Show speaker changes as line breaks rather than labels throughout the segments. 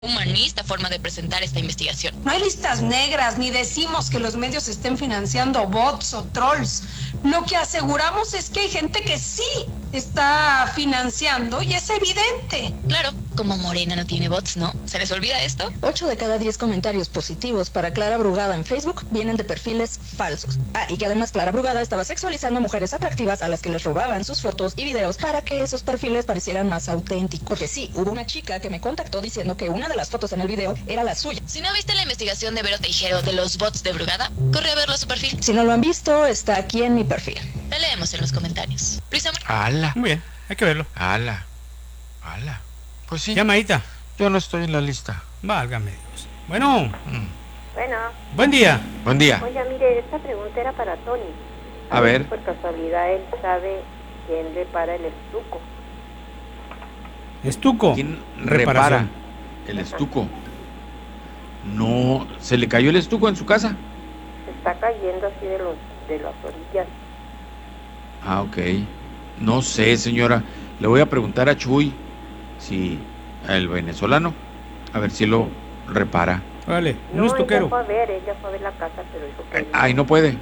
Humanista forma de presentar esta investigación.
No hay listas negras, ni decimos que los medios estén financiando bots o trolls. Lo que aseguramos es que hay gente que sí está financiando y es evidente.
Claro, como Morena no tiene bots, ¿no? ¿Se les olvida esto?
8 de cada 10 comentarios positivos para Clara Brugada en Facebook vienen de perfiles falsos. Y que además Clara Brugada estaba sexualizando a mujeres atractivas a las que les robaban sus fotos y videos para que esos perfiles parecieran más auténticos. Porque sí, hubo una chica que me contactó diciendo que una de las fotos en el video era la suya.
Si no viste la investigación de Vero Teijero de los bots de Brugada, corre a verlo a su perfil.
Si no lo han visto, está aquí en mi perfil.
Te leemos en los comentarios. Luis Amor.
¡Hala!
Muy bien, hay que verlo.
¡Hala! Pues sí.
Llamadita.
Yo no estoy en la lista.
Válgame Dios. Bueno.
Bueno.
Buen día.
Buen día.
Oiga, mire, esta pregunta era para Tony.
A ver.
Por casualidad él sabe quién repara el estuco.
Estuco.
¿Quién repara el estuco? No, ¿se le cayó el estuco en su casa?
Se está cayendo así de las orillas.
Ah, ok. No sé, señora. Le voy a preguntar a Chuy, si el venezolano, a ver si lo repara.
Vale,
No,
un estuquero.
ella fue a ver la casa, pero dijo que
Ay, no puede.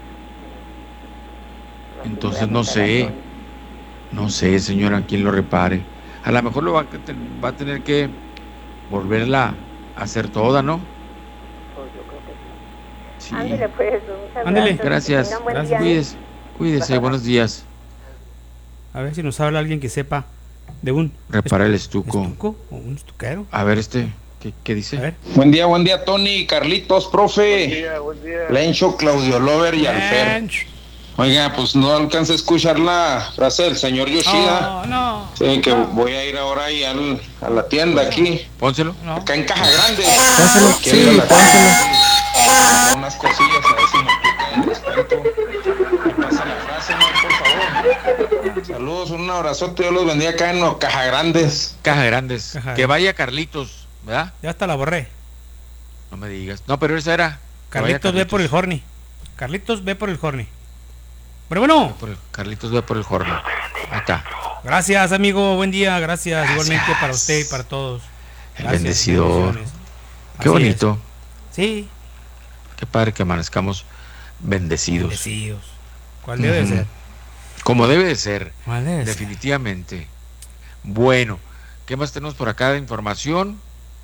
Entonces no sé. No sé, señora, quién lo repare. A lo mejor lo va a tener que volverla a hacer toda, ¿no?
Pues yo creo que sí.
Sí.
Ándele pues, muchas
Ándele.
Gracias.
Que tengan buen
Gracias.
día.
Cuídese, buenos días.
A ver si nos habla alguien que sepa de un
Repara el estuco.
¿Estuco o un estuquero?
A ver, ¿qué dice?
A ver.
Buen día, Tony, Carlitos, profe.
Buen día.
Lencho, Claudio Lover y Alfer. Oiga, pues no alcancé a escuchar la frase del señor Yoshida.
No.
Sí, que voy a ir ahora ahí a la tienda aquí.
Pónselo.
No.
Acá en Caja Grande.
Pónselo.
Quiero ir a
Sí,
la
pónselo.
tienda. Unas cosillas, a ver si me aplican el descuento. Me pasa la frase, ¿no? Por favor. Saludos, un abrazote. Yo los vendí acá en los Caja Grandes.
Caja Grandes.
Caja
Que
Grande.
vaya Carlitos, ¿verdad?
Ya hasta la borré.
No me digas. No, pero esa era. Que vaya
Carlitos ve por el horny. Carlitos ve por el horny. Bueno.
Carlitos ve por el horno. Ahí está.
Gracias, amigo. Buen día. Gracias. Igualmente para usted y para todos.
El
Gracias,
bendecidor.
bendiciones.
Qué
Así
bonito.
es. Sí.
Qué padre que amanezcamos bendecidos.
Bendecidos. ¿Cuál debe de ser?
Como debe de ser.
¿Cuál debe de ser?
Definitivamente. Bueno, ¿qué más tenemos por acá de información?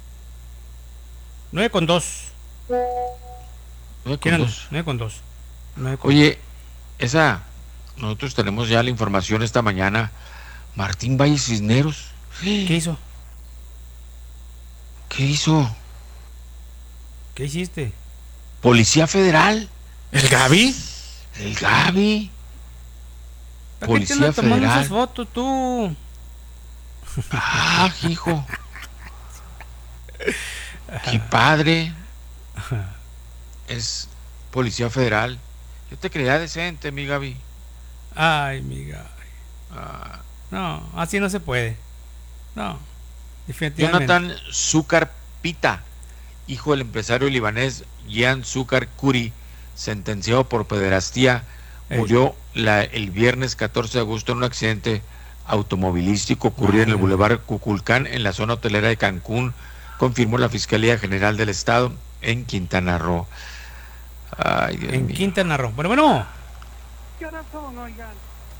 9:02.
9:02.
9:02.
Oye, nosotros tenemos ya la información esta mañana. Martín Valle Cisneros.
¿Qué hizo?
¿Qué hizo?
¿Qué hiciste?
Policía Federal.
¿El Gaby?
El Gaby.
¿Para qué te
Policía
andas tomando
Federal.
esas fotos tú?
Ah, hijo. Qué padre. Es Policía Federal. Yo te creía decente, mi Gaby.
Ay, mi Gaby.
Ah.
No, así no se puede. No, definitivamente.
Jonathan Zúcar Pita, hijo del empresario libanés Jan Zúcar Kuri, sentenciado por pederastía, murió el viernes 14 de agosto en un accidente automovilístico ocurrido en el Boulevard Cuculcán, en la zona hotelera de Cancún, confirmó la Fiscalía General del Estado en Quintana Roo. Ay, Dios mío.
Quintana Roo. Bueno.
¿Qué horas son, oigan?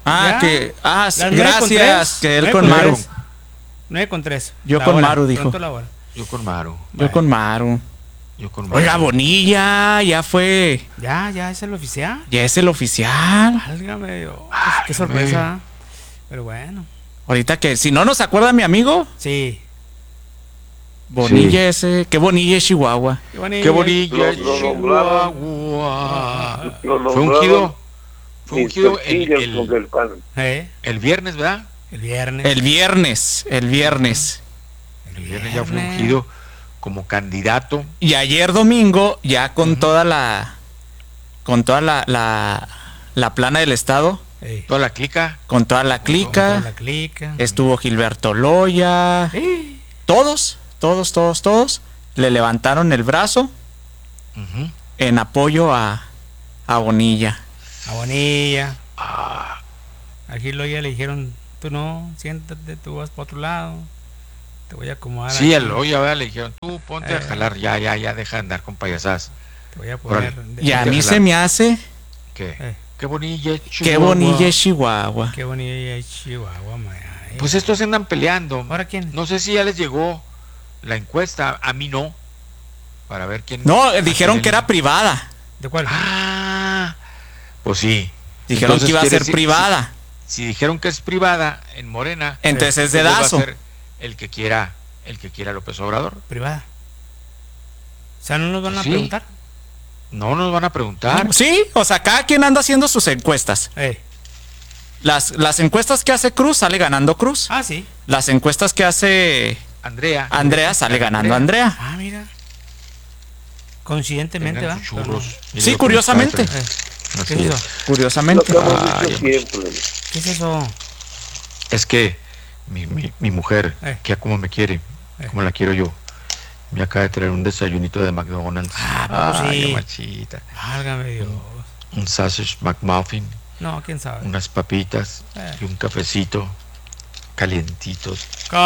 Gracias, que él con Maru.
9:03.
Yo con Maru, dijo.
Yo con Maru.
Yo con Maru. Oiga, Bonilla, ya fue.
Ya es el oficial.
Ya es el oficial.
Válgame Dios. Qué sorpresa. Pero bueno.
Ahorita que, si no nos acuerda mi amigo.
Sí.
Bonilla ese, qué Bonilla es Chihuahua.
Qué bonilla Chihuahua. Fue ungido. Fue ungido el viernes, ¿verdad?
El viernes.
El viernes
ya fue ungido como candidato.
Y ayer domingo, ya con toda la plana del estado.
Toda la clica.
Con toda la clica. Estuvo Gilberto Loya. Todos le levantaron el brazo en apoyo a Bonilla.
A Bonilla. A Gil Loya le dijeron, tú no, siéntate, tú vas para otro lado. Te voy a acomodar.
Sí,
aquí.
hoy le dijeron, tú ponte a jalar, ya, deja de andar con payasadas.
Te voy a poner.
Y a mí se me hace.
¿Qué? Qué bonilla es Chihuahua.
Qué bonilla es Chihuahua.
Qué bonilla es Chihuahua,
Pues estos andan peleando.
¿Ahora quién?
No sé si ya les llegó la encuesta, a mí no. Para ver quién.
No, dijeron que era privada.
¿De cuál?
Pues sí.
Dijeron
Entonces,
que iba a
quiere
ser
decir,
privada.
Si dijeron que es privada en Morena,
entonces es
va
dedazo.
a ser el que quiera López Obrador.
Privada. O sea, ¿no nos van a
Sí.
preguntar?
No nos van a preguntar.
Sí, o sea, cada quien anda haciendo sus encuestas. Las encuestas que hace Cruz sale ganando Cruz.
Ah, sí.
Las encuestas que hace
Andrea
sale ganando Andrea.
Ah, mira. Coincidentemente, ¿va?
Sí, curiosamente.
¿Qué es eso?
Curiosamente.
¿Qué es eso?
Es que mi mujer, que como me quiere, como la quiero yo, me acaba de traer un desayunito de McDonald's.
Sí.
Machita.
Válgame Dios.
Un sausage McMuffin.
No, quién sabe.
Unas papitas y un cafecito calientitos.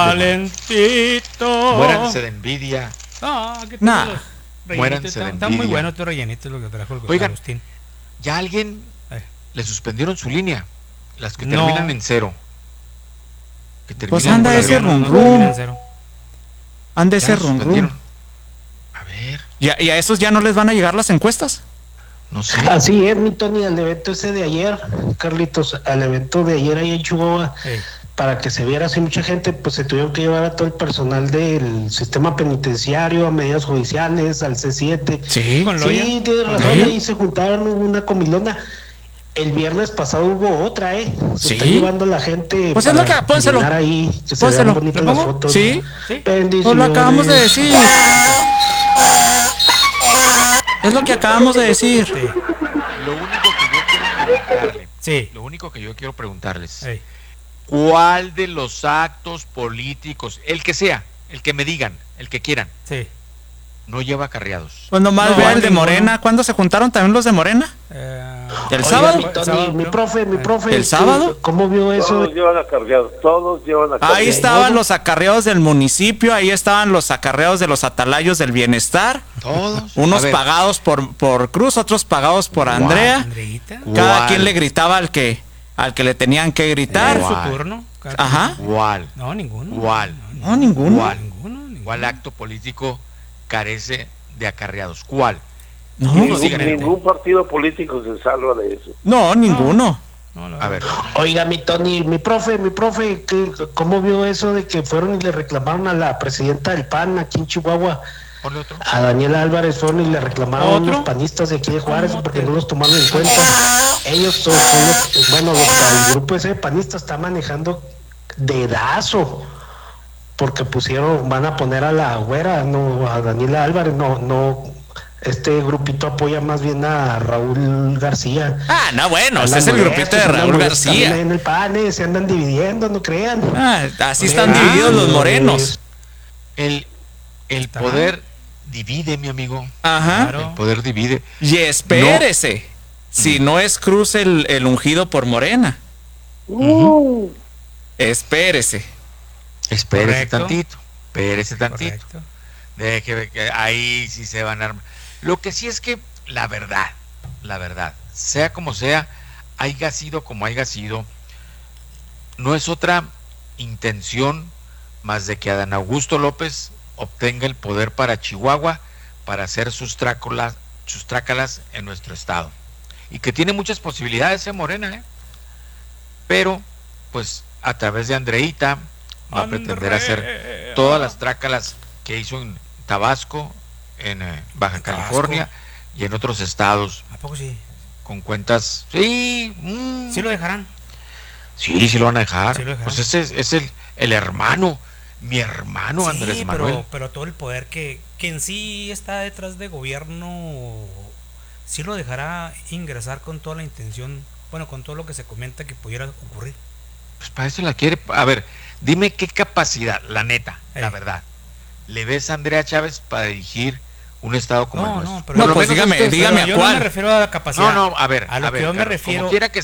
Calentito.
Muéranse de envidia.
¿Qué
Nah.
tal?
Muéranse de
Está muy
envidia.
bueno tu rellenito lo que trajo el
Oigan,
Agustín.
ya alguien le suspendieron su línea. Las que
No.
terminan en 0. Que terminan
Pues anda
con
ese
la-
rum
no,
rum.
no, no,
Anda
Ya
ese
los
rum rum.
suspendieron. A ver,
¿Y a esos ya no les van a llegar las encuestas?
no sé.
Así es, mi Tony, al evento ese de ayer, Carlitos, al evento de ayer ahí en Chihuahua, para que se viera así mucha gente, pues se tuvieron que llevar a todo el personal del sistema penitenciario, a medidas judiciales, al C7.
Sí,
con Loya.
Sí, tienes razón, ahí se juntaron, hubo una comilona. El viernes pasado hubo otra, Se
Sí.
está llevando la gente
Pues es lo que, pónselo.
llenar ahí, que se
Pónselo.
vean bonitas
¿Lo
las
pongo?
fotos.
Sí.
Bendiciones.
Pues lo acabamos de decir. Es lo que acabamos de decir.
Lo único que yo quiero preguntarles. ¿Cuál de los actos políticos, el que sea, el que me digan, el que quieran, no lleva acarreados?
Pues nomás
No,
vea el de
ninguno.
Morena. ¿Cuándo se juntaron también los de Morena? ¿El
Oiga,
sábado?
mi Tony, mi profe,
¿El sábado?
¿Cómo vio eso?
Todos llevan acarreados, todos llevan acarreados.
Ahí estaban los acarreados del municipio, ahí estaban los acarreados de los atalayos del bienestar.
Todos.
Unos
A ver.
pagados por Cruz, otros pagados por Andrea.
Andreita.
Cada
¿Cuál?
quien le gritaba al que le tenían que gritar.
Su turno.
Ajá.
¿Cuál?
No, ninguno.
¿Cuál?
No, ninguno.
¿Cuál? ¿Cuál acto político carece de acarreados? ¿Cuál?
No,
Ningún partido político se salva de eso.
no, ninguno.
A ver.
Oiga, mi Tony, mi profe, ¿cómo vio eso de que fueron y le reclamaron a la presidenta del PAN aquí en Chihuahua?
Ponle otro.
A Daniela Álvarez fueron y le reclamaron a unos panistas de aquí de Juárez porque no los tomaron en cuenta. Ellos son los, bueno, el grupo ese de panistas está manejando dedazo porque van a poner a la güera, no a Daniela Álvarez, no. Este grupito apoya más bien a Raúl García.
Ah, no, bueno, ese
Andan
es el
molestos,
grupito de
andan
Raúl
molestos también
García.
ahí en el PAN, se andan dividiendo, no crean.
Así están divididos los morenos.
El poder divide, mi amigo.
Ajá.
El poder divide.
Y espérese, si no es Cruz el ungido por Morena. Espérese.
Espérese
Correcto.
tantito. Espérese tantito.
Correcto.
Deje que ahí sí se van a armar. Lo que sí es que la verdad, sea como sea, haya sido como haya sido, no es otra intención más de que Adán Augusto López obtenga el poder para Chihuahua, para hacer sus trácalas en nuestro estado. Y que tiene muchas posibilidades Morena, pero pues a través de Andreita va a pretender hacer todas las trácalas que hizo en Tabasco, en Baja California y en otros estados.
¿A poco sí?
Con cuentas, sí.
¿Sí lo dejarán?
Sí, sí lo van a dejar.
Sí lo dejarán.
Pues ese es el hermano, mi hermano Andrés Manuel.
Pero todo el poder que en sí está detrás de gobierno, sí lo dejará ingresar con toda la intención, bueno, con todo lo que se comenta que pudiera ocurrir.
Pues para eso la quiere. A ver, dime qué capacidad, la neta, la verdad, le ves a Andrea Chávez para dirigir un estado como el nuestro.
Pero
no, pues dígame a
yo
cuál.
no me refiero a la capacidad.
No, a ver,
lo que yo me refiero.
Como quiera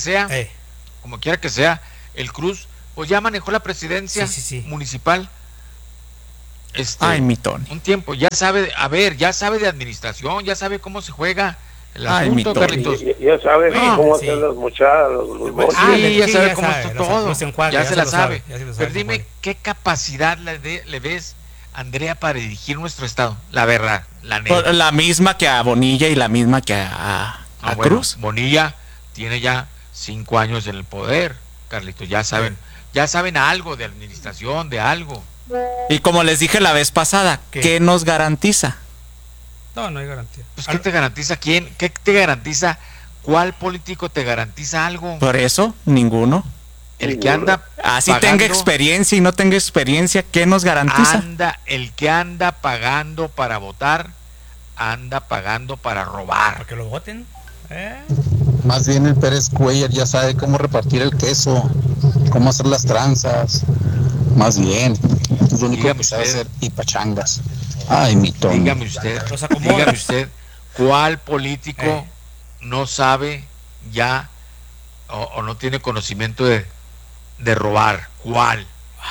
que sea, el Cruz, pues ya manejó la presidencia municipal
Ay, mi Tony.
Un tiempo, ya sabe de administración, ya sabe cómo se juega el asunto, Carlitos.
Ya sabe cómo hacer las muchadas,
ya sabe cómo está todo, ya se la sabe. Pero dime, ¿qué capacidad le ves, Andrea, para dirigir nuestro estado? La verdad, la neta.
La misma que a Bonilla y la misma que a Cruz.
Bonilla tiene ya 5 años en el poder, Carlitos, ya saben algo de administración, de algo.
Y como les dije la vez pasada, ¿qué nos garantiza?
No hay garantía.
Pues, ¿qué te garantiza quién? ¿Qué te garantiza? ¿Cuál político te garantiza algo?
Por eso, ninguno.
El que anda
así tenga experiencia y no tenga experiencia, ¿qué nos garantiza?
El que anda pagando para votar, anda pagando para robar.
Para que lo voten.
Más bien el Pérez Cuellar ya sabe cómo repartir el queso, cómo hacer las tranzas. Más bien, es lo único que sabe hacer y pachangas. Ay, mi Tony.
Dígame usted, ¿cuál político no sabe ya o no tiene conocimiento de robar? ¿Cuál?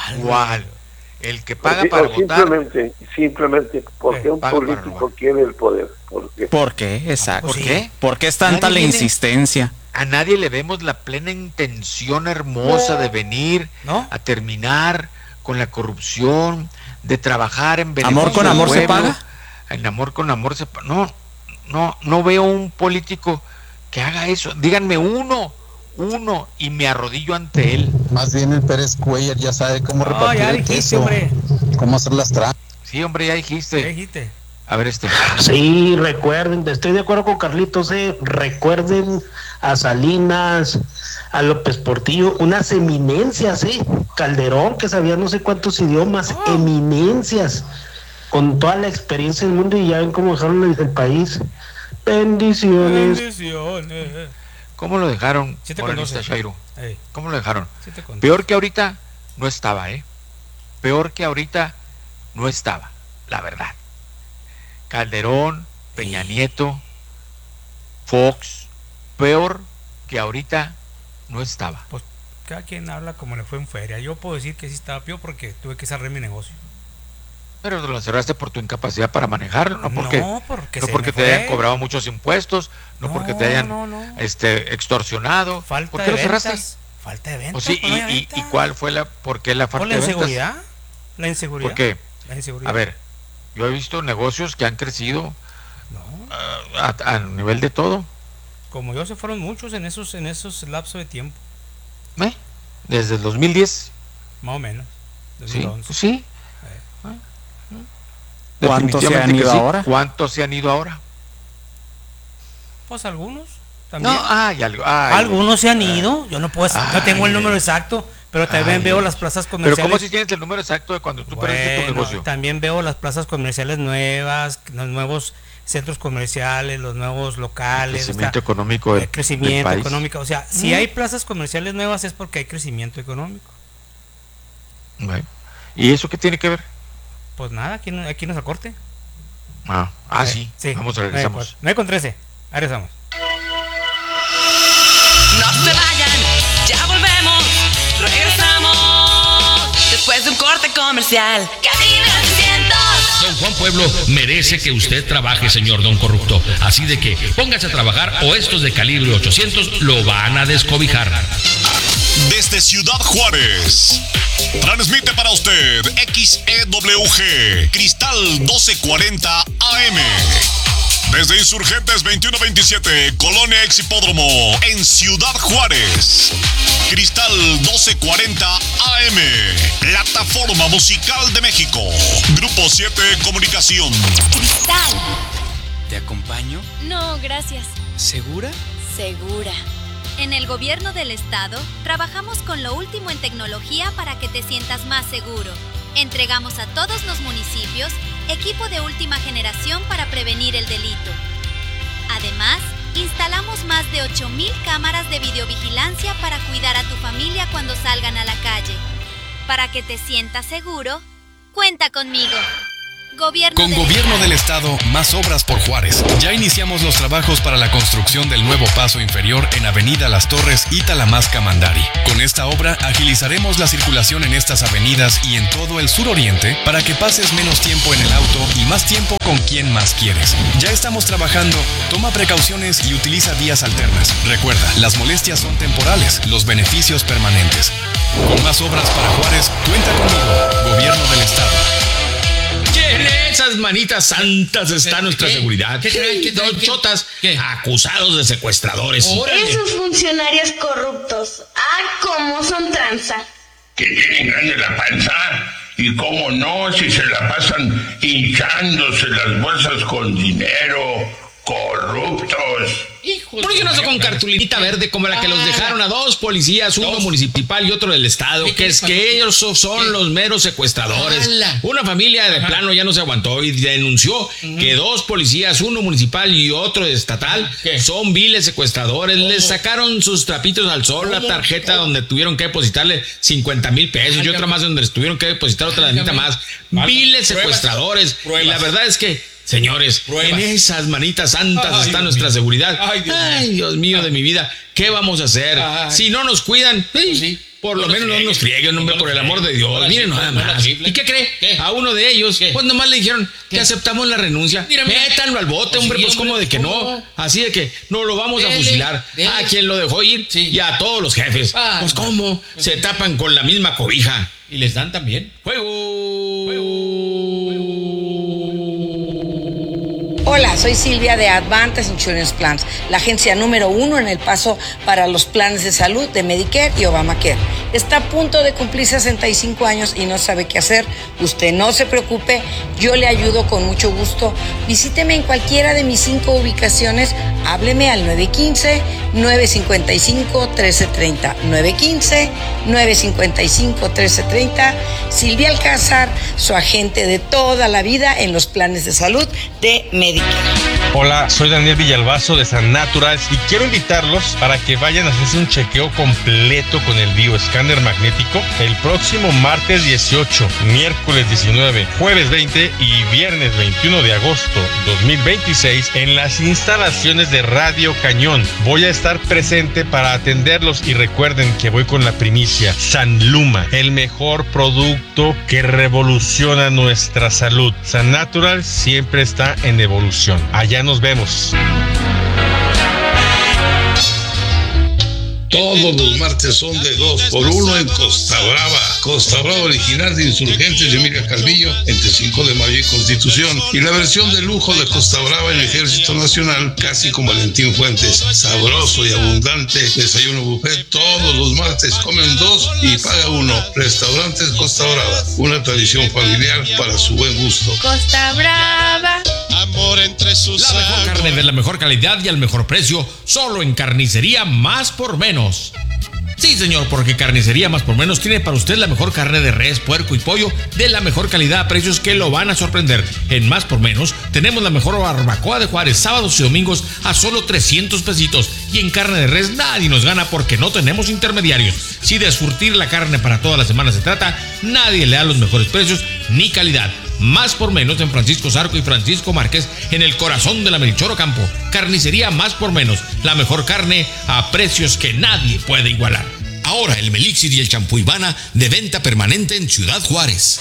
El que paga para votar.
Simplemente porque un político quiere el poder.
¿Por qué? Exacto.
¿Por qué?
¿Por qué es tanta la insistencia?
A nadie le vemos la plena intención hermosa de venir a terminar con la corrupción, de trabajar en beneficio
¿Amor con
del
amor
pueblo.
se paga?
El amor con amor se paga. No veo un político que haga eso. Díganme uno y me arrodillo ante él.
Más bien el Pérez Cuellar ya sabe cómo repartir el queso,
hombre.
Cómo hacer las tranzas.
Sí, hombre, ya dijiste. A ver,
Sí, recuerden, estoy de acuerdo con Carlitos, recuerden a Salinas, a López Portillo, unas eminencias, Calderón, que sabía no sé cuántos idiomas, eminencias, con toda la experiencia del mundo, y ya ven cómo dejaron el país. Bendiciones.
¿Cómo lo dejaron, moralista Chairo? ¿Cómo lo dejaron? Peor que ahorita no estaba, Peor que ahorita no estaba, la verdad. Calderón, Peña Nieto, Fox, peor que ahorita no estaba.
Pues cada quien habla como le fue en feria. Yo puedo decir que sí estaba peor porque tuve que cerrar mi negocio.
Pero lo cerraste por tu incapacidad para manejarlo, no porque te hayan cobrado muchos impuestos, no porque te hayan extorsionado.
Falta
¿Por qué
de
lo cerraste?
ventas. Falta de ventas.
Sí, ¿y cuál fue por qué la falta de ventas?
La inseguridad.
¿Por qué?
La inseguridad.
A ver, yo he visto negocios que han crecido a nivel de todo.
Como yo, se fueron muchos en esos lapsos de tiempo.
Desde el 2010.
Más o menos. 2011.
Sí.
¿Cuántos se han ido ahora?
¿Cuántos se han ido ahora?
Pues algunos. También.
Algunos se han ido. Yo no tengo el número exacto, pero también veo las plazas comerciales.
Pero ¿cómo si tienes el número exacto de cuando tú perdiste tu negocio?
También veo las plazas comerciales nuevas, los nuevos centros comerciales, los nuevos locales.
Crecimiento económico del
crecimiento
país.
Económico. O sea, si hay plazas comerciales nuevas es porque hay crecimiento económico.
¿Y eso qué tiene que ver?
Pues nada, aquí nos acorte.
Sí. Vamos, regresamos.
9:13. Ahí regresamos.
No se vayan, ya volvemos. Regresamos después de un corte comercial. Cabina 600.
Don Juan Pueblo merece que usted trabaje, señor Don Corrupto. Así de que póngase a trabajar o estos de calibre 800 lo van a descobijar.
Desde Ciudad Juárez, transmite para usted XEWG Cristal 1240 AM. Desde Insurgentes 2127, Colonia Ex Hipódromo, en Ciudad Juárez. Cristal 1240 AM, Plataforma Musical de México. Grupo 7 Comunicación.
Cristal.
¿Te acompaño?
No, gracias.
¿Segura?
Segura. En el gobierno del estado, trabajamos con lo último en tecnología para que te sientas más seguro. Entregamos a todos los municipios equipo de última generación para prevenir el delito. Además, instalamos más de 8,000 cámaras de videovigilancia para cuidar a tu familia cuando salgan a la calle. Para que te sientas seguro, cuenta conmigo.
Con Gobierno del Estado, más obras por Juárez. Ya iniciamos los trabajos para la construcción del nuevo paso inferior en Avenida Las Torres y Talamasca Mandari. Con esta obra agilizaremos la circulación en estas avenidas y en todo el suroriente para que pases menos tiempo en el auto y más tiempo con quien más quieres. Ya estamos trabajando, toma precauciones y utiliza vías alternas. Recuerda, las molestias son temporales, los beneficios permanentes. Con más obras para Juárez, cuenta conmigo, Gobierno del Estado.
En esas manitas santas está nuestra seguridad. Dos chotas acusados de secuestradores.
Esos funcionarios corruptos. ¿Cómo son tranza?
Que tienen grande la panza. Y cómo no, si se la pasan hinchándose las bolsas con dinero. Corruptos.
¿Por qué no son con cartulita verde como la que los dejaron a dos policías, uno municipal y otro del estado? Que es que ellos son los meros secuestradores. Una familia de plano ya no se aguantó y denunció que dos policías, uno municipal y otro estatal, son viles secuestradores. Les sacaron sus trapitos al sol, la tarjeta donde tuvieron que depositarle 50,000 pesos y otra más donde les tuvieron que depositar otra mitad más. Viles secuestradores. Y la verdad es que, señores, en esas manitas santas está nuestra seguridad. Ay, Dios mío de mi vida, ¿qué vamos a hacer? Si no nos cuidan, por lo menos no nos frieguen, hombre, por el amor de Dios. Miren nada más. ¿Y qué cree? A uno de ellos, pues nomás le dijeron que aceptamos la renuncia. Métanlo al bote, hombre, pues como de que no. Así de que no lo vamos a fusilar. A quien lo dejó ir y a todos los jefes. Pues cómo, se tapan con la misma cobija.
Y les dan también.
Hola, soy Silvia de Advantage Insurance Plans, la agencia número 1 en El Paso para los planes de salud de Medicare y Obamacare. Está a punto de cumplir 65 años y no sabe qué hacer. Usted no se preocupe, yo le ayudo con mucho gusto. Visíteme en cualquiera de mis 5 ubicaciones. Hábleme al 915-955-1330. 915-955-1330. Silvia Alcázar, su agente de toda la vida en los planes de salud de Medicare.
Hola, soy Daniel Villalbazo de San Naturals y quiero invitarlos para que vayan a hacerse un chequeo completo con el bioescáner magnético el próximo martes 18, miércoles 19, jueves 20 y viernes 21 de agosto 2026 en las instalaciones de Radio Cañón. Voy a estar presente para atenderlos y recuerden que voy con la primicia. San Luma, el mejor producto que revoluciona nuestra salud. San Natural siempre está en evolución. Allá nos vemos.
Todos los martes son de 2x1 en Costa Brava. Costa Brava original de Insurgentes de Emilia Calvillo, entre 5 de mayo y Constitución. Y la versión de lujo de Costa Brava en Ejército Nacional, casi con Valentín Fuentes. Sabroso y abundante desayuno buffet todos los martes. Comen 2 y paga 1. Restaurantes Costa Brava, una tradición familiar para su buen gusto.
Costa Brava.
Amor entre sus la mejor carne de la mejor calidad y al mejor precio, solo en Carnicería Más por Menos. Sí, señor, porque Carnicería Más por Menos tiene para usted la mejor carne de res, puerco y pollo de la mejor calidad a precios que lo van a sorprender. En Más por Menos tenemos la mejor barbacoa de Juárez, sábados y domingos a solo 300 pesitos. Y en carne de res nadie nos gana porque no tenemos intermediarios. Si de surtir la carne para toda la semana se trata, nadie le da los mejores precios ni calidad. Más por Menos en Francisco Zarco y Francisco Márquez, en el corazón de la Melchor Ocampo. Carnicería Más por Menos, la mejor carne a precios que nadie puede igualar. Ahora el Melixir y el champú Ivana de venta permanente en Ciudad Juárez.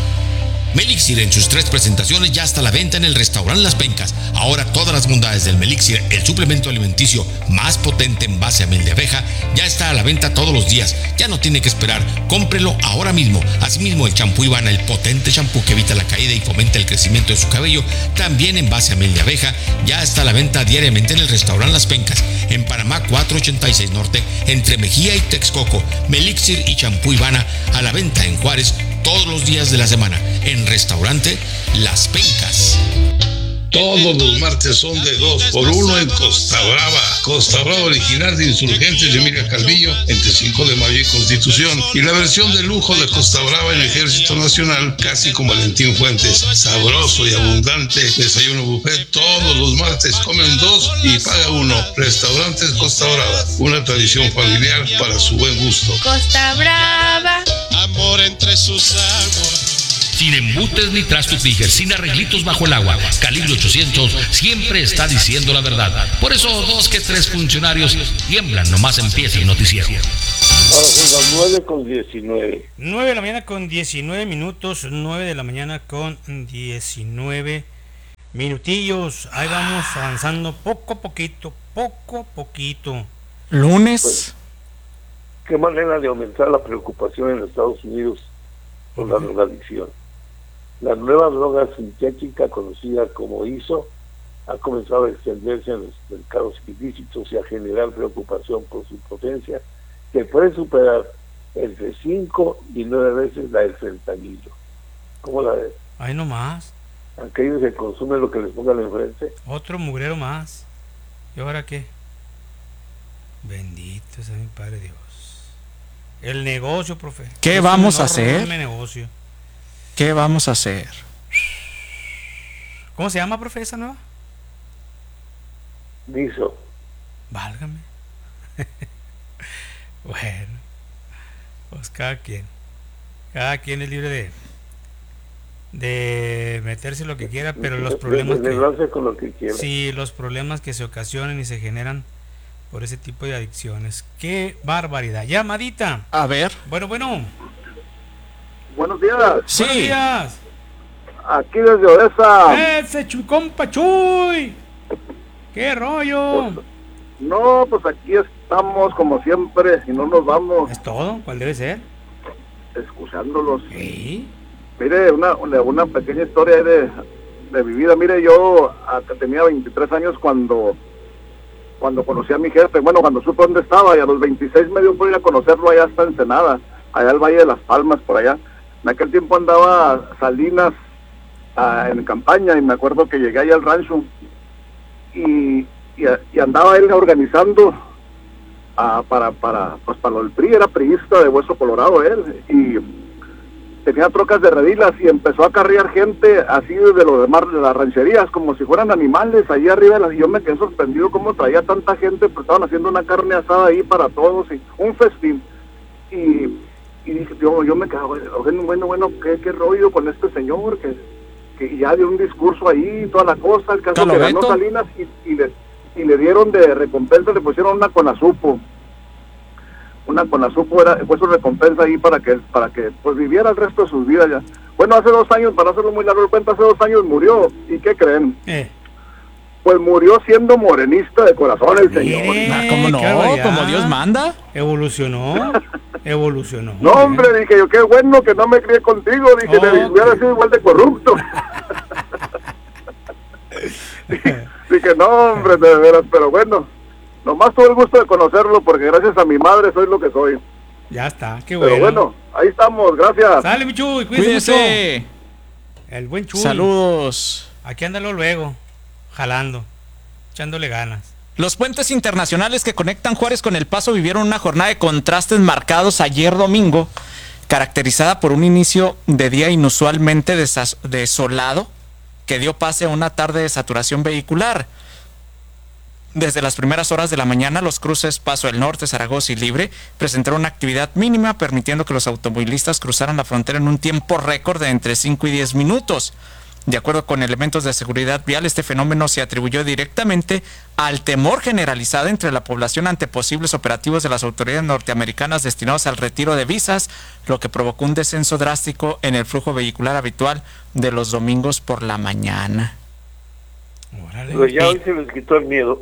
Melixir en sus 3 presentaciones ya está a la venta en el restaurante Las Pencas. Ahora todas las bondades del Melixir, el suplemento alimenticio más potente en base a miel de abeja, ya está a la venta todos los días. Ya no tiene que esperar, cómprelo ahora mismo. Asimismo el champú Ivana, el potente champú que evita la caída y fomenta el crecimiento de su cabello, también en base a miel de abeja, ya está a la venta diariamente en el restaurante Las Pencas, en Panamá 486 Norte, entre Mejía y Texcoco. Melixir y champú Ivana a la venta en Juárez todos los días de la semana, en restaurante Las Pencas.
Todos los martes son de 2x1 en Costa Brava. Costa Brava original de Insurgentes de Emilia Calvillo, entre 5 de mayo y Constitución. Y la versión de lujo de Costa Brava en Ejército Nacional, casi con Valentín Fuentes. Sabroso y abundante desayuno buffet todos los martes. Comen 2 y paga 1. Restaurantes Costa Brava, una tradición familiar para su buen gusto.
Costa Brava.
Amor entre sus aguas. Sin embutes ni trastos Tiger, sin arreglitos bajo el agua. Calibre 800 siempre está diciendo la verdad. Por eso 2 que 3 funcionarios tiemblan nomás empieza el noticiero.
Ahora son las 9:19.
9 de la mañana con 19 minutos. 9 de la mañana con 19 minutillos. Ahí vamos avanzando poco a poquito.
Lunes.
Pues, ¿qué manera de aumentar la preocupación en Estados Unidos por la drogadicción? La nueva droga sintética conocida como ISO ha comenzado a extenderse en los mercados ilícitos y a generar preocupación por su potencia, que puede superar entre 5 y 9 veces la del fentanilo. ¿Cómo la ves?
Ahí nomás.
Aquellos que consumen lo que les pongan enfrente.
Otro mugrero más. ¿Y ahora qué? Bendito sea mi Padre Dios. El negocio, profe.
¿Qué vamos a hacer?
Negocio.
¿Qué vamos a hacer?
¿Cómo se llama, profe, esa nueva?
ISO.
Válgame. Bueno, pues cada quien es libre de meterse lo que quiera, pero los problemas
con lo que quiera.
Sí, los problemas que se ocasionan y se generan por ese tipo de adicciones. ¡Qué barbaridad! Llamadita.
A ver.
Bueno.
Buenos días.
Sí.
Buenos días.
Aquí desde Odessa.
¡Ese compa Chuy! ¡Qué rollo!
Pues aquí estamos como siempre y no nos vamos.
¿Es todo? ¿Cuál debe ser?
Escuchándolos.
¿Sí?
Mire, una pequeña historia de mi vida. Mire, yo tenía 23 años cuando conocí a mi jefe. Bueno, cuando supe dónde estaba, y a los 26 me dio por ir a conocerlo allá hasta Ensenada, allá al Valle de las Palmas, por allá. En aquel tiempo andaba Salinas en campaña, y me acuerdo que llegué allá al rancho y andaba él organizando para lo del PRI. Era priista de Hueso Colorado él, y tenía trocas de redilas, y empezó a carrear gente así de lo demás de las rancherías, como si fueran animales allí arriba, y yo me quedé sorprendido cómo traía tanta gente, pues estaban haciendo una carne asada ahí para todos, y un festín, y dije, yo me quedé, bueno, ¿qué rollo con este señor, que ya dio un discurso ahí, toda la cosa, el caso que ganó Salinas, y le dieron de recompensa, le pusieron una Conazupo fue su recompensa ahí para que pues viviera el resto de sus vidas ya. Bueno, hace 2 años, para hacerlo muy largo el cuento, hace 2 años murió. ¿Y qué creen? Pues murió siendo morenista de corazón el señor.
¿Cómo no? ¿Como Dios manda?
Evolucionó.
No, hombre, dije yo, qué bueno que no me crié contigo. Dije, hubiera sido igual de corrupto. Dije, no, hombre, de veras, pero bueno. Nomás tuve el gusto de conocerlo porque gracias a mi madre soy lo que soy.
Ya está, qué bueno.
Pero bueno, ahí estamos, gracias.
Sale, mi Chuy, cuídese mucho. El buen Chuy.
Saludos.
Aquí ándalo luego, jalando, echándole ganas.
Los puentes internacionales que conectan Juárez con El Paso vivieron una jornada de contrastes marcados ayer domingo, caracterizada por un inicio de día inusualmente desolado, que dio pase a una tarde de saturación vehicular. Desde las primeras horas de la mañana, los cruces Paso del Norte, Zaragoza y Libre presentaron una actividad mínima, permitiendo que los automovilistas cruzaran la frontera en un tiempo récord de entre 5 y 10 minutos. De acuerdo con elementos de seguridad vial, este fenómeno se atribuyó directamente al temor generalizado entre la población ante posibles operativos de las autoridades norteamericanas destinados al retiro de visas, lo que provocó un descenso drástico en el flujo vehicular habitual de los domingos por la mañana.
Pero ya hoy se les quitó el miedo,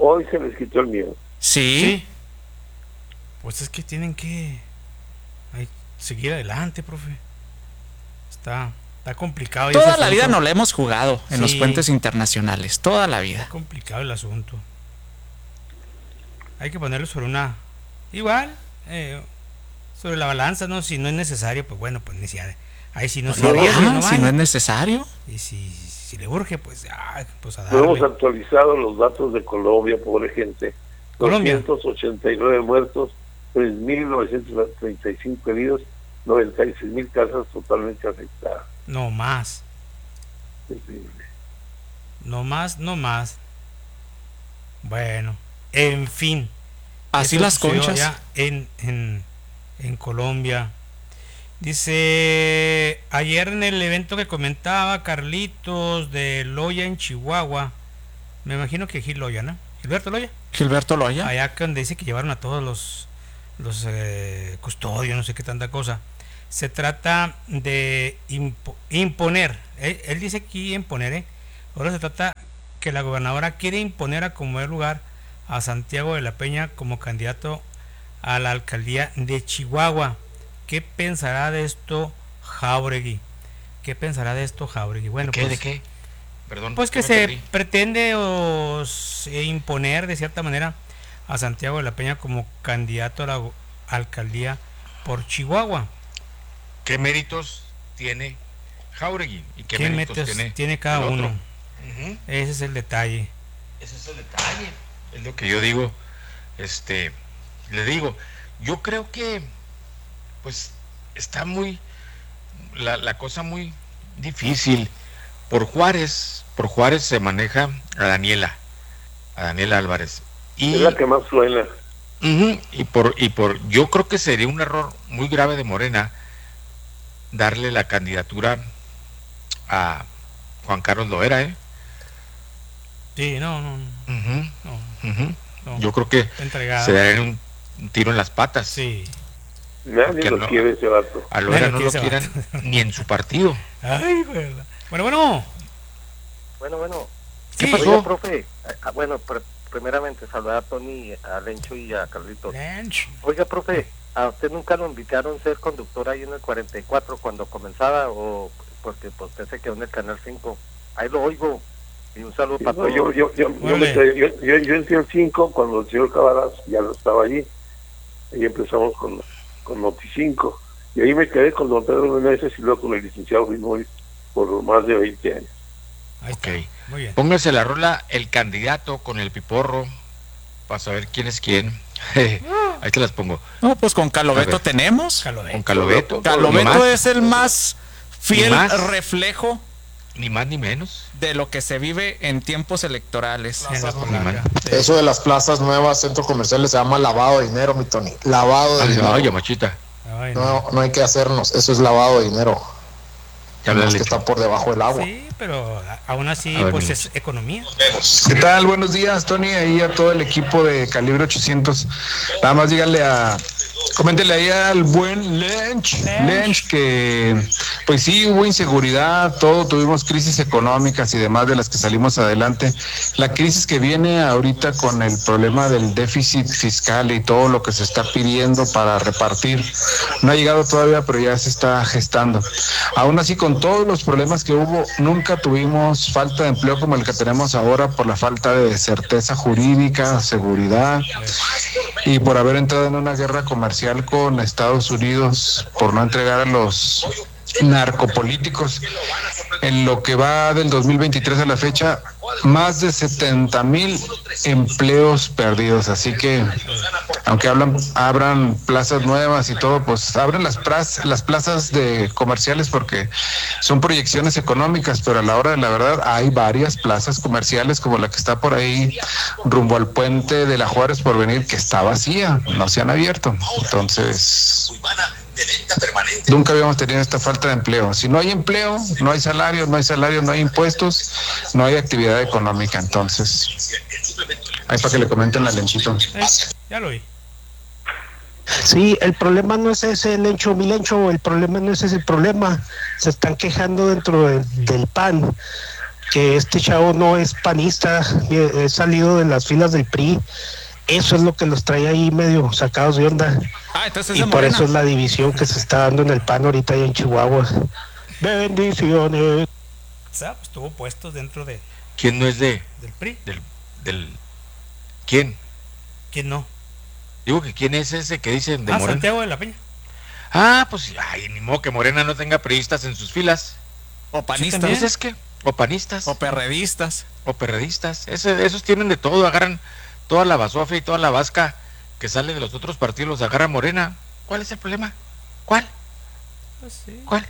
¿Sí?
Pues es que tienen que seguir adelante, profe. Está complicado.
Toda la vida nos la hemos jugado en los puentes internacionales, toda la vida.
Está complicado el asunto. Hay que ponerlo sobre una... Igual, sobre la balanza, ¿no? Si no es necesario, pues bueno, pues ahí sí no se arriesga,
si no es necesario.
Y si le urge, pues a darle.
Hemos actualizado los datos de Colombia, pobre gente. 289 muertos, 3.935 heridos, 96.000 casas totalmente afectadas.
No más.
Terrible.
No más. Bueno, en fin.
Así las conchas.
Ya en Colombia. Dice, ayer en el evento que comentaba Carlitos de Loya en Chihuahua, me imagino que Gil Loya, ¿no? Gilberto Loya.
Gilberto Loya.
Allá donde dice que llevaron a todos los custodios, no sé qué tanta cosa. Se trata de imponer, él dice aquí imponer, ahora se trata que la gobernadora quiere imponer a como lugar a Santiago de la Peña como candidato a la alcaldía de Chihuahua. ¿Qué pensará de esto Jáuregui? ¿Qué pensará de esto Jáuregui? Bueno,
¿Qué?
pues,
¿De qué? Perdón.
pues que se pretende imponer de cierta manera a Santiago de la Peña como candidato a la alcaldía por Chihuahua.
¿Qué méritos tiene Jáuregui? ¿Y qué méritos
tiene cada uno?
Uh-huh.
Ese es el detalle.
Ese es el detalle. Es lo que yo digo. Le digo, yo creo que pues está muy la cosa muy difícil. Por Juárez se maneja a Daniela Álvarez. Y
es la que más suena.
Uh-huh, yo creo que sería un error muy grave de Morena darle la candidatura a Juan Carlos Loera,
Sí, no.
Uh-huh.
No,
uh-huh.
no.
Yo creo que se darían un tiro en las patas.
Sí.
Nadie lo quiere ese vato.
A Loera no lo quieren ni en su partido.
Ay, bueno.
¿Qué
Sí,
pasó?
oiga, profe, primeramente saludar a Tony, a Lencho y a Carlitos. Oiga, profe, ¿a usted nunca lo invitaron a ser conductor ahí en el 44 cuando comenzaba? O porque pues usted se quedó en el Canal 5. Ahí lo oigo. Y un saludo para todos.
Yo entré el 5 cuando el señor Cabaras ya no estaba allí. Ahí empezamos con Noti5. Y ahí me quedé con don Pedro Meneses y luego con el licenciado Finoy por más de 20 años.
Ok,
muy bien.
Póngase la rola El Candidato con el Piporro para saber quién es quién. Ahí te las pongo.
No, pues con Calobeto tenemos.
Con Calobeto.
Calobeto es el más fiel reflejo.
Ni más ni menos.
De lo que se vive en tiempos electorales.
Eso de las plazas nuevas, centros comerciales, se llama lavado de dinero, mi Tony. Lavado de dinero.
Oye, machita.
No hay que hacernos. Eso es lavado de dinero. Que está por debajo del agua.
Sí, pero aún así, pues es economía.
¿Qué tal? Buenos días, Tony, ahí a todo el equipo de Calibre 800. Nada más coméntele ahí al buen Lench que pues sí, hubo inseguridad, tuvimos crisis económicas y demás de las que salimos adelante. La crisis que viene ahorita con el problema del déficit fiscal y todo lo que se está pidiendo para repartir, no ha llegado todavía, pero ya se está gestando. Aún así, con todos los problemas que hubo, nunca tuvimos falta de empleo como el que tenemos ahora por la falta de certeza jurídica, seguridad y por haber entrado en una guerra comercial con Estados Unidos, por no entregar a los narcopolíticos. En lo que va del 2023 a la fecha, más de 70,000 empleos perdidos. Así que, aunque abran plazas nuevas y todo, pues abren las plazas de comerciales porque son proyecciones económicas, pero a la hora de la verdad hay varias plazas comerciales como la que está por ahí rumbo al puente de la Juárez Porvenir, que está vacía, no se han abierto. Entonces, nunca habíamos tenido esta falta de empleo. Si no hay empleo, no hay salario, no hay impuestos, no hay actividad económica. Entonces, ahí para que le comenten a Lenchito.
Ya lo oí.
Sí, el problema no es ese, mi Lencho, el problema no es ese problema. Se están quejando dentro del PAN, que este chavo no es panista, es salido de las filas del PRI. Eso es lo que los trae ahí medio sacados de onda.
Entonces
y por eso es la división que se está dando en el PAN ahorita ahí en Chihuahua. Bendiciones.
O sea, pues estuvo puesto dentro de...
¿Quién no es
del PRI?
¿Quién?
¿Quién no?
Digo que ¿quién es ese que dicen de Morena?
Santiago de la Peña.
Pues, ni modo que Morena no tenga priistas en sus filas.
O panistas.
Entonces, ¿qué? O panistas.
O perredistas.
Esos tienen de todo, agarran toda la basofia y toda la vasca que sale de los otros partidos, los agarra Morena. ¿Cuál es el problema? ¿Cuál?
Pues sí.
¿Cuál?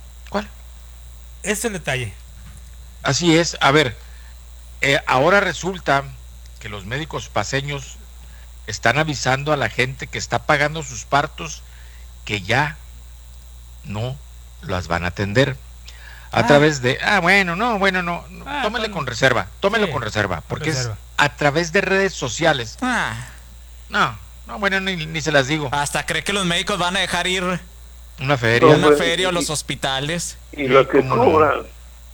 Ese es el detalle.
Así es. A ver, ahora resulta que los médicos paceños están avisando a la gente que está pagando sus partos que ya no las van a atender. A través de, tómelo con reserva, porque es a través de redes sociales. Ni se las digo.
Hasta cree que los médicos van a dejar ir
una feria
o los hospitales.
Y lo que cobran.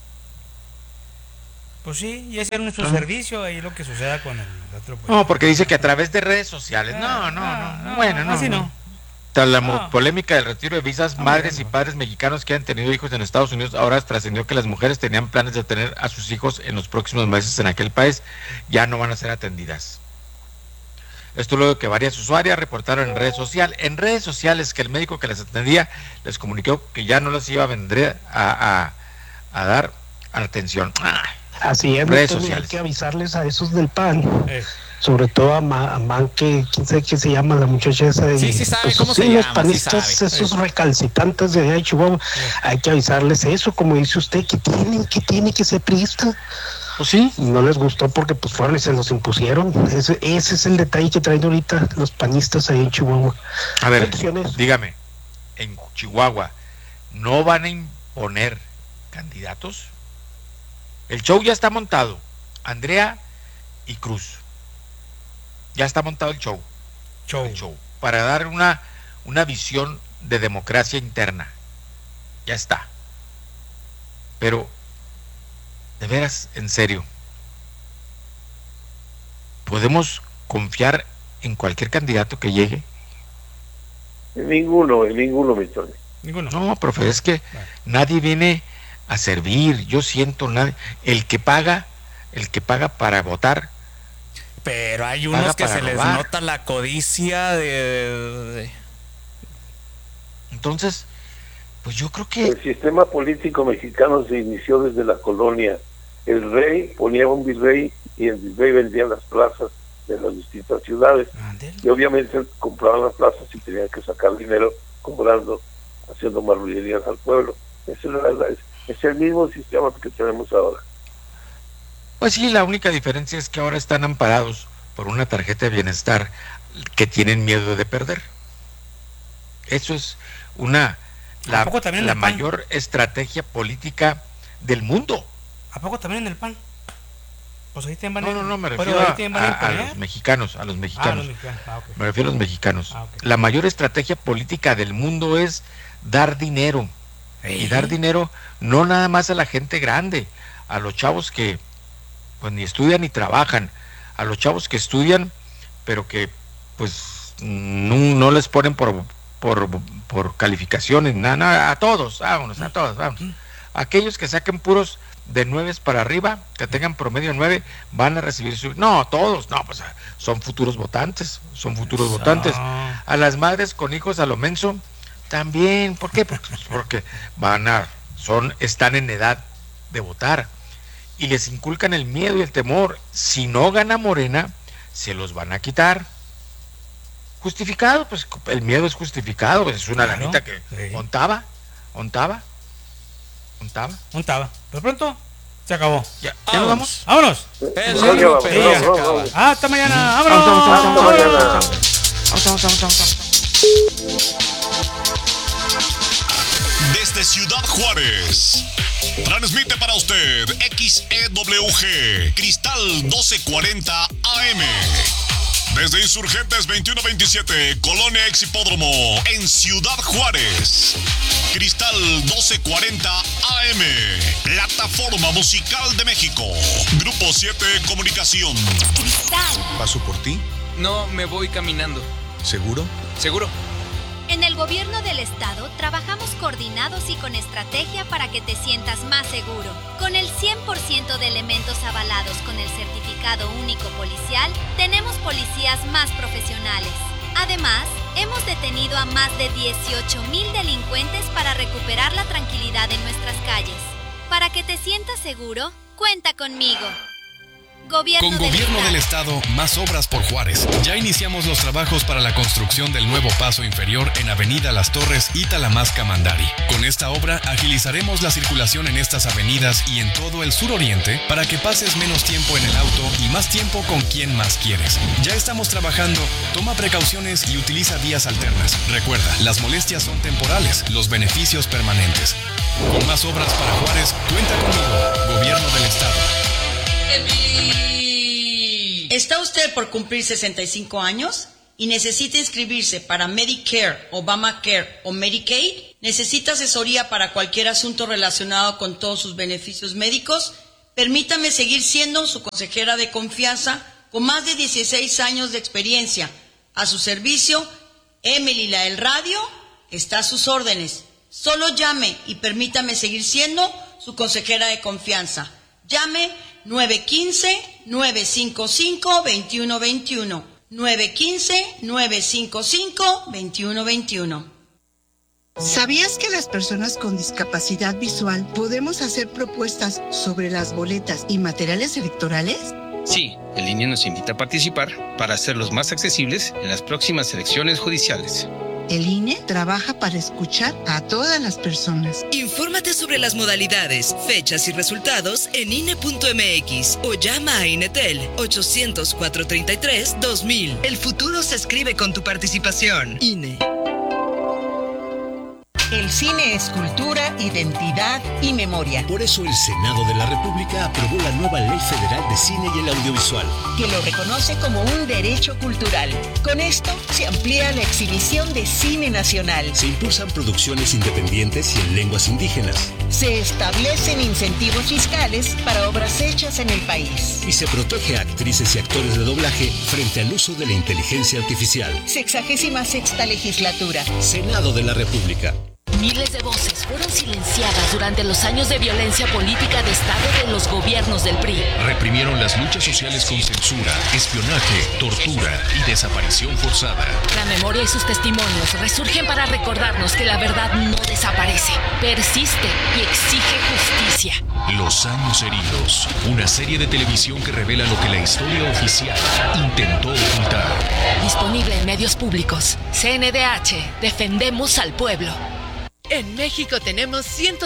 Pues sí, y ese es nuestro servicio, ahí lo que suceda con el otro. Pues.
No, porque dice que a través de redes sociales.
Así no.
Tras la polémica del retiro de visas, madres y padres mexicanos que han tenido hijos en Estados Unidos, ahora trascendió que las mujeres tenían planes de tener a sus hijos en los próximos meses en aquel país, ya no van a ser atendidas. Esto luego que varias usuarias reportaron en redes sociales que el médico que las atendía les comunicó que ya no les iba a vender a dar atención.
Así es,
redes sociales.
Hay que avisarles a esos del PAN. Sobre todo a Manque, quién sabe qué se llama la muchacha esa de...
Sí, sabe cómo se llama.
Los panistas, esos recalcitrantes de allá de Chihuahua, hay que avisarles eso, como dice usted, que tiene que ser priista.
Pues sí.
No les gustó porque pues fueron y se los impusieron. Ese es el detalle que traen ahorita los panistas ahí en Chihuahua.
A ver, dígame, en Chihuahua, ¿no van a imponer candidatos? El show ya está montado. Andrea y Cruz. Ya está montado el show. Para dar una visión de democracia interna. Ya está. Pero, de veras, en serio, ¿podemos confiar en cualquier candidato que llegue?
En ninguno, mi Tony.
No, profe, es que nadie viene a servir. Yo siento nadie. El que paga para votar.
Pero hay unos que se les nota la codicia de...
Entonces, pues yo creo que...
El sistema político mexicano se inició desde la colonia. El rey ponía un virrey y el virrey vendía las plazas de las distintas ciudades. Y obviamente compraban las plazas y tenían que sacar dinero cobrando, haciendo marrullerías al pueblo. Es el mismo sistema que tenemos ahora.
Pues sí, la única diferencia es que ahora están amparados por una tarjeta de bienestar que tienen miedo de perder. Eso es la mayor estrategia política del mundo.
¿A poco también en el PAN? Pues ahí te van
No, me refiero a los mexicanos. Me refiero a los mexicanos. La mayor estrategia política del mundo es dar dinero. Y dar dinero no nada más a la gente grande, a los chavos que pues ni estudian ni trabajan, a los chavos que estudian pero que pues no les ponen por calificaciones, nada, a todos, vámonos. Aquellos que saquen puros de 9 para arriba, que tengan promedio 9, van a recibir todos, pues son futuros votantes. A las madres con hijos a lo menso también. ¿Por qué? Porque están en edad de votar y les inculcan el miedo y el temor. Si no gana Morena, se los van a quitar. Justificado, pues el miedo es justificado, pues, es una lanita que ontaba.
Pero pronto se acabó.
¿Ya nos vamos?
¡Vámonos! ¡Hasta mañana! ¡Vámonos!
Desde Ciudad Juárez, transmite para usted XEWG Cristal 1240 AM. Desde Insurgentes 2127, Colonia Ex Hipódromo, en Ciudad Juárez. Cristal 1240 AM, Plataforma Musical de México. Grupo 7 Comunicación.
Cristal.
¿Paso por ti?
No, me voy caminando.
¿Seguro?
¿Seguro?
En el gobierno del estado trabajamos coordinados y con estrategia para que te sientas más seguro. Con el 100% de elementos avalados con el certificado único policial, tenemos policías más profesionales. Además, hemos detenido a más de 18,000 delincuentes para recuperar la tranquilidad en nuestras calles. Para que te sientas seguro, cuenta conmigo.
Con Gobierno del Estado, más obras por Juárez. Ya iniciamos los trabajos para la construcción del nuevo paso inferior en Avenida Las Torres y Talamasca Mandari. Con esta obra agilizaremos la circulación en estas avenidas y en todo el suroriente para que pases menos tiempo en el auto y más tiempo con quien más quieres. Ya estamos trabajando. Toma precauciones y utiliza vías alternas. Recuerda, las molestias son temporales, los beneficios permanentes. Con más obras para Juárez, cuenta conmigo. Gobierno del Estado.
¿Está usted por cumplir 65 años y necesita inscribirse para Medicare, Obamacare o Medicaid? ¿Necesita asesoría para cualquier asunto relacionado con todos sus beneficios médicos? Permítame seguir siendo su consejera de confianza con más de 16 años de experiencia. A su servicio, Emily la del radio está a sus órdenes. Solo llame y permítame seguir siendo su consejera de confianza. Llame 915-955-2121. 915-955-2121.
¿Sabías que las personas con discapacidad visual podemos hacer propuestas sobre las boletas y materiales electorales?
Sí, el INE nos invita a participar para hacerlos más accesibles en las próximas elecciones judiciales.
El INE trabaja para escuchar a todas las personas.
Infórmate sobre las modalidades, fechas y resultados en INE.mx o llama a INETEL 800-433-2000. El futuro se escribe con tu participación. INE.
El cine es cultura, identidad y memoria.
Por eso el Senado de la República aprobó la nueva Ley Federal de Cine y el Audiovisual,
que lo reconoce como un derecho cultural. Con esto se amplía la exhibición de cine nacional.
Se impulsan producciones independientes y en lenguas indígenas.
Se establecen incentivos fiscales para obras hechas en el país.
Y se protege a actrices y actores de doblaje frente al uso de la inteligencia artificial.
66ª legislatura.
Senado de la República.
Miles de voces fueron silenciadas durante los años de violencia política de Estado de los gobiernos del PRI.
Reprimieron las luchas sociales con censura, espionaje, tortura y desaparición forzada.
La memoria y sus testimonios resurgen para recordarnos que la verdad no desaparece, persiste y exige justicia.
Los años heridos, una serie de televisión que revela lo que la historia oficial intentó ocultar.
Disponible en medios públicos. CNDH, defendemos al pueblo.
En México tenemos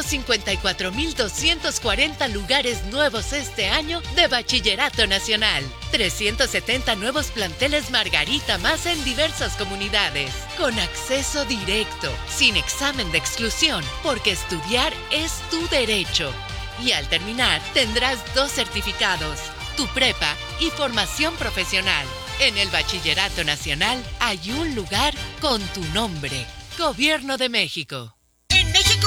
154.240 lugares nuevos este año de Bachillerato Nacional. 370 nuevos planteles Margarita más en diversas comunidades. Con acceso directo, sin examen de exclusión, porque estudiar es tu derecho. Y al terminar tendrás 2 certificados, tu prepa y formación profesional. En el Bachillerato Nacional hay un lugar con tu nombre. Gobierno de México.